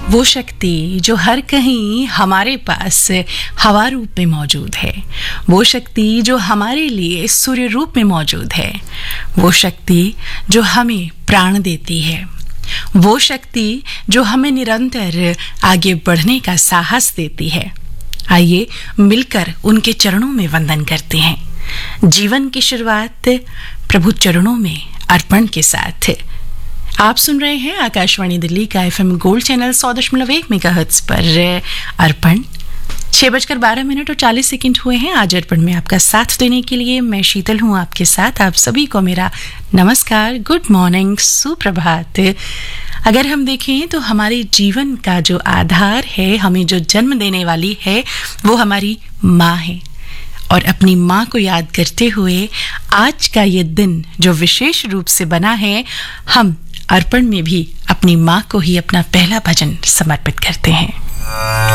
वो शक्ति जो हर कहीं हमारे पास हवा रूप में मौजूद है, वो शक्ति जो हमारे लिए सूर्य रूप में मौजूद है, वो शक्ति जो हमें प्राण देती है, वो शक्ति जो हमें निरंतर आगे बढ़ने का साहस देती है। आइए मिलकर उनके चरणों में वंदन करते हैं। जीवन की शुरुआत प्रभु चरणों में अर्पण के साथ। आप सुन रहे हैं आकाशवाणी दिल्ली का FM गोल्ड चैनल 100.1 मेगाहर्ट्ज पर अर्पण। 6:12 और 40 सेकंड हुए हैं। आज अर्पण में आपका साथ देने के लिए मैं शीतल हूँ आपके साथ। आप सभी को मेरा नमस्कार, गुड मॉर्निंग, सुप्रभात। अगर हम देखें तो हमारे जीवन का जो आधार है, हमें जो जन्म देने वाली है, वो हमारी माँ है। और अपनी माँ को याद करते हुए आज का ये दिन जो विशेष रूप से बना है, हम अर्पण में भी अपनी माँ को ही अपना पहला भजन समर्पित करते हैं।